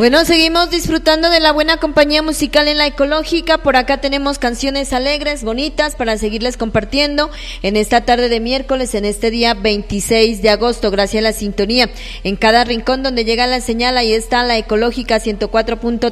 Bueno, seguimos disfrutando de la buena compañía musical en La Ecológica. Por acá tenemos canciones alegres, bonitas, para seguirles compartiendo en esta tarde de miércoles, en este día 26 de agosto. Gracias a la sintonía. En cada rincón donde llega la señal, ahí está La Ecológica 104.3.